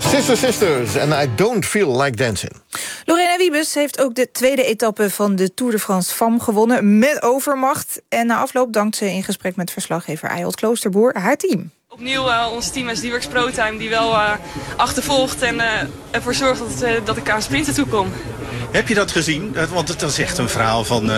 Sisters and I Don't Feel Like Dancing. Lorena Wiebes heeft ook de tweede etappe van de Tour de France Femmes gewonnen met overmacht. En na afloop dankt ze in gesprek met verslaggever Ayolt Kloosterboer haar team. Opnieuw ons team is D-Works ProTime die wel achtervolgt en ervoor zorgt dat ik aan sprinten toe kom. Heb je dat gezien? Want dat is echt een verhaal van...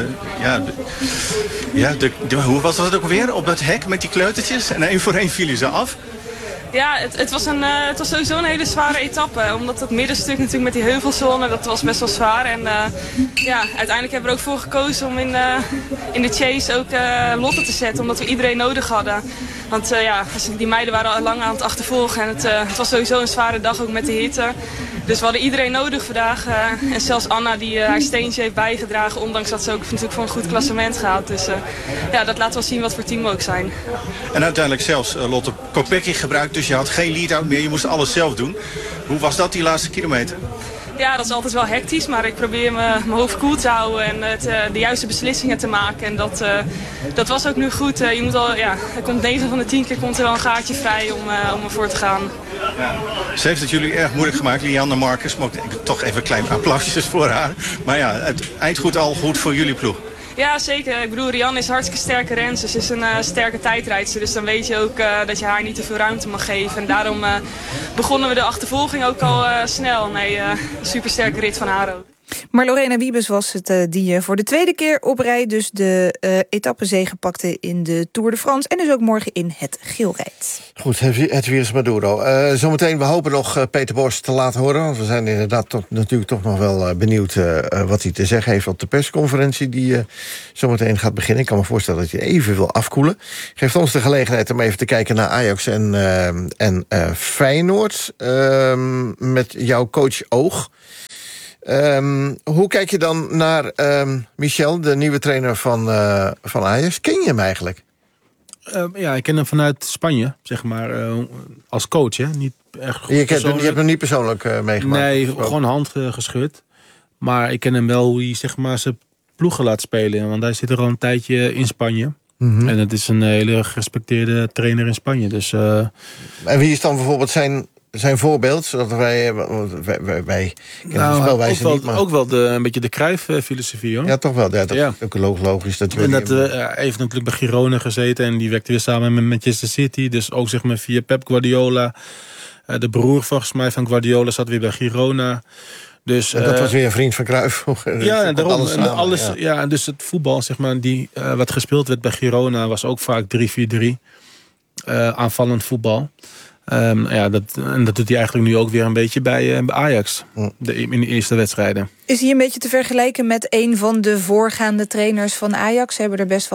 hoe was dat ook alweer? Op dat hek met die kleutertjes en één voor één vielen ze af. Ja, het was sowieso een hele zware etappe. Omdat het middenstuk natuurlijk met die heuvelzone, dat was best wel zwaar. En uiteindelijk hebben we er ook voor gekozen om in de chase ook Lotte te zetten. Omdat we iedereen nodig hadden. Want die meiden waren al lang aan het achtervolgen. En het was sowieso een zware dag ook met de hitte. Dus we hadden iedereen nodig vandaag. En zelfs Anna die haar steentje heeft bijgedragen. Ondanks dat ze ook natuurlijk voor een goed klassement gaat. Dus dat laat wel zien wat voor team we ook zijn. En uiteindelijk zelfs Lotte Kopecky gebruikt. Dus je had geen lead-out meer. Je moest alles zelf doen. Hoe was dat die laatste kilometer? Ja, dat is altijd wel hectisch, maar ik probeer mijn hoofd koel te houden en de juiste beslissingen te maken. En dat was ook nu goed. Er komt 9 van de 10 keer komt er wel een gaatje vrij om ervoor te gaan. Ja. Ze heeft het jullie erg moeilijk gemaakt, Lianne Marcus. Maar toch even klein applausjes voor haar. Maar ja, het eindgoed al goed voor jullie ploeg. Ja, zeker. Ik bedoel, Rianne is hartstikke sterke renster. Ze is een sterke tijdrijdster. Dus dan weet je ook dat je haar niet te veel ruimte mag geven. En daarom begonnen we de achtervolging ook al snel. Nee, supersterke rit van haar ook. Maar Lorena Wiebes was het die voor de tweede keer op rij dus de etappezege pakte in de Tour de France. En dus ook morgen in het geel rijdt. Goed, het virus Maduro. Zometeen, we hopen nog Peter Bos te laten horen. Want we zijn inderdaad natuurlijk toch nog wel benieuwd wat hij te zeggen heeft op de persconferentie die zometeen gaat beginnen. Ik kan me voorstellen dat je even wil afkoelen. Geeft ons de gelegenheid om even te kijken naar Ajax en Feyenoord. Met jouw coach Oog. Hoe kijk je dan naar Michel, de nieuwe trainer van Ajax? Ken je hem eigenlijk? Ik ken hem vanuit Spanje, zeg maar, als coach. Hè? Niet echt je hebt hem niet persoonlijk meegemaakt? Nee, gewoon hand geschud. Maar ik ken hem wel hoe hij zeg maar, zijn ploegen laat spelen. Want hij zit er al een tijdje in Spanje. Mm-hmm. En het is een hele gerespecteerde trainer in Spanje. Dus, En wie is dan bijvoorbeeld zijn voorbeeld, zodat wij kennen de spelwijze niet. Maar ook wel een beetje de Cruijff-filosofie, hoor. Ja, toch wel. Dat is ook logisch. En dat heeft natuurlijk bij Girona gezeten en die werkte weer samen met Manchester City. Dus ook zeg maar via Pep Guardiola. De broer volgens mij van Guardiola zat weer bij Girona. Dus, dat was weer een vriend van Cruijff. Ja, daarom. Dus het voetbal, zeg maar, wat gespeeld werd bij Girona was ook vaak 3-4-3. Aanvallend voetbal. Dat doet hij eigenlijk nu ook weer een beetje bij Ajax. In de eerste wedstrijden. Is hij een beetje te vergelijken met een van de voorgaande trainers van Ajax? Ze hebben er best wel